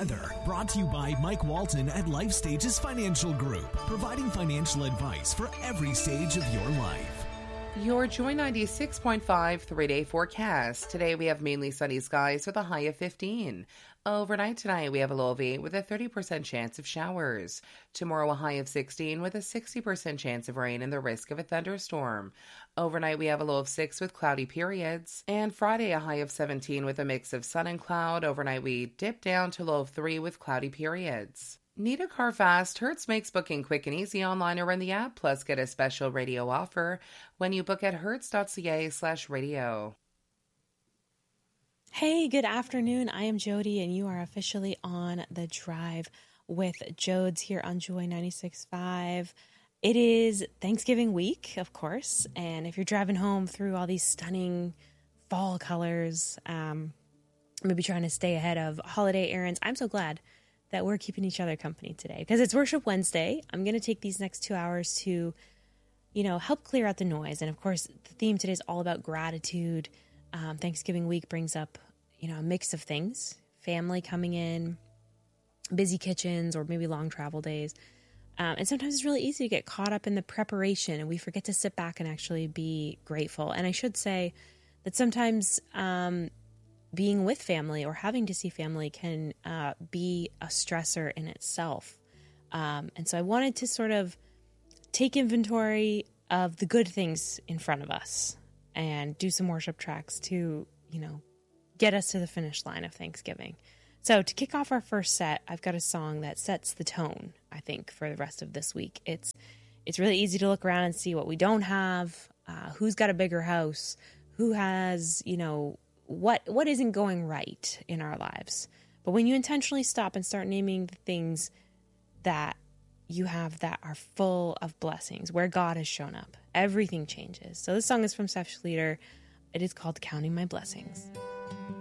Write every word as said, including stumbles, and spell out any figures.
weather. Brought to you by Mike Walton at Life Stages Financial Group, providing financial advice for every stage of your life. Your Joy ninety-six point five three-day forecast. Today we have mainly sunny skies with a high of fifteen. Overnight tonight we have a low of eight with a thirty percent chance of showers. Tomorrow a high of sixteen with a sixty percent chance of rain and the risk of a thunderstorm. Overnight we have a low of six with cloudy periods. And Friday a high of seventeen with a mix of sun and cloud. Overnight we dip down to low of three with cloudy periods. Need a car fast? Hertz makes booking quick and easy online or in the app. Plus, get a special radio offer when you book at hertz.ca slash radio. Hey, good afternoon. I am Jody, and you are officially on the drive with Jodes here on Joy ninety-six point five. It is Thanksgiving week, of course, and if you're driving home through all these stunning fall colors, um, maybe trying to stay ahead of holiday errands, I'm so glad that we're keeping each other company today because it's Worship Wednesday. I'm going to take these next two hours to, you know, help clear out the noise. And of course, the theme today is all about gratitude. Um, Thanksgiving week brings up, you know, a mix of things, family coming in, busy kitchens, or maybe long travel days. Um, and sometimes it's really easy to get caught up in the preparation and we forget to sit back and actually be grateful. And I should say that sometimes, um, being with family or having to see family can uh, be a stressor in itself. Um, and so I wanted to sort of take inventory of the good things in front of us and do some worship tracks to, you know, get us to the finish line of Thanksgiving. So to kick off our first set, I've got a song that sets the tone, I think, for the rest of this week. It's it's really easy to look around and see what we don't have, uh, who's got a bigger house, who has, you know, what what isn't going right in our lives. But when you intentionally stop and start naming the things that you have that are full of blessings, where God has shown up, everything changes. So this song is from Seth Schleter. It is called Counting My Blessings.